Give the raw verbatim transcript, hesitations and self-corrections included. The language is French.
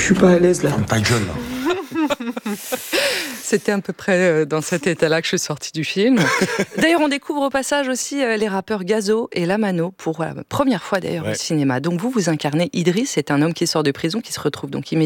suis pas à l'aise là. Ferme ta gueule. C'était à peu près dans cet état-là que je suis sortie du film. D'ailleurs, on découvre au passage aussi les rappeurs Gazo et Lamano pour la première fois d'ailleurs ouais. au cinéma. Donc vous, vous incarnez Idriss, c'est un homme qui sort de prison, qui se retrouve donc immédiatement